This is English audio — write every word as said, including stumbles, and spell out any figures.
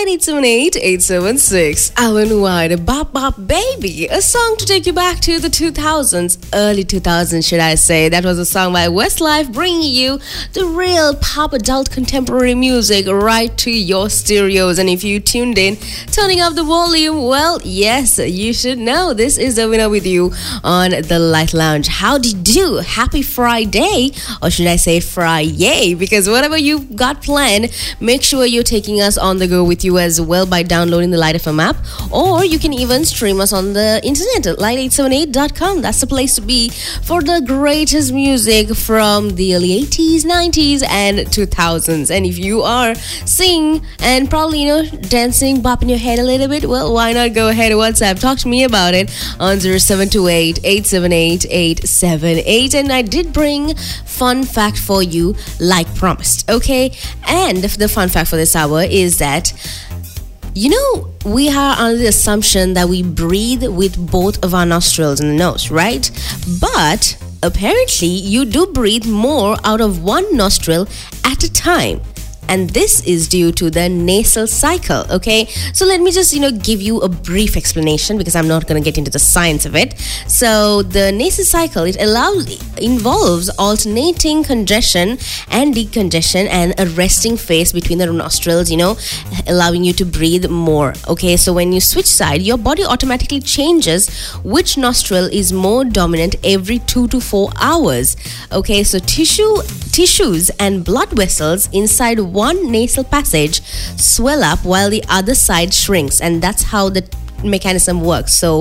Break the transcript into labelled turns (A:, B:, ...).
A: nine eight seven eight, eight seven six. Alan White, Bop Bop Baby, a song to take you back to the two thousands, early two thousands, should I say. That was a song by Westlife bringing you the real pop adult contemporary music right to your stereos. And if you tuned in, turning up the volume, well, yes, you should know this is the winner with you on the Light Lounge. How do you do? Happy Friday, or should I say Friday? Because whatever you've got planned, make sure you're taking us on the go with you as well by downloading the Light F M app, or you can even stream us on the internet at light eight seven eight dot com. That's the place to be for the greatest music from the early eighties, nineties, and two thousands. And if you are singing and probably, you know, dancing, bopping your head a little bit, well, why not go ahead and WhatsApp? Talk to me about it on zero seven two eight, eight seven eight, eight seven eight. And I did bring fun fact for you, like promised, okay? And the fun fact for this hour is that, you know, we are under the assumption that we breathe with both of our nostrils and the nose, right? But apparently you do breathe more out of one nostril at a time. And this is due to the nasal cycle, okay? So let me just, you know, give you a brief explanation because I'm not going to get into the science of it. So the nasal cycle, it allows, involves alternating congestion and decongestion and a resting phase between the nostrils, you know, allowing you to breathe more, okay? So when you switch side, your body automatically changes which nostril is more dominant every two to four hours, okay? So tissue, tissues and blood vessels inside one nasal passage swell up while the other side shrinks, and that's how the mechanism works. So